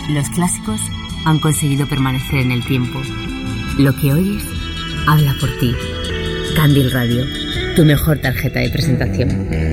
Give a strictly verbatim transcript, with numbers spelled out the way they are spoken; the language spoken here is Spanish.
Los clásicos han conseguido permanecer en el tiempo. Lo que oyes habla por ti. Candil Radio, tu mejor tarjeta de presentación.